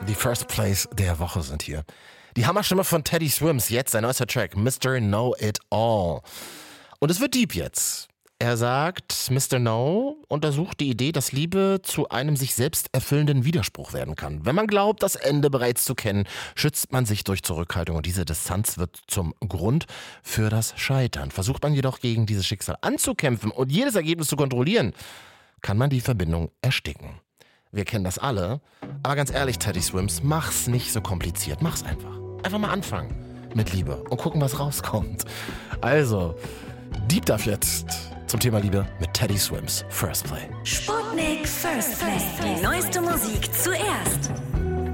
Die First Place der Woche sind hier. Die Hammerstimme von Teddy Swims, jetzt sein neuester Track, Mr. Know It All. Und es wird deep jetzt. Er sagt, Mr. No untersucht die Idee, dass Liebe zu einem sich selbst erfüllenden Widerspruch werden kann. Wenn man glaubt, das Ende bereits zu kennen, schützt man sich durch Zurückhaltung und diese Distanz wird zum Grund für das Scheitern. Versucht man jedoch gegen dieses Schicksal anzukämpfen und jedes Ergebnis zu kontrollieren, kann man die Verbindung ersticken. Wir kennen das alle, aber ganz ehrlich, Teddy Swims, mach's nicht so kompliziert, mach's einfach. Einfach mal anfangen mit Liebe und gucken, was rauskommt. Also, Deep Dive jetzt zum Thema Liebe mit Teddy Swims First Play. Sputnik First Play. Die neueste Musik zuerst.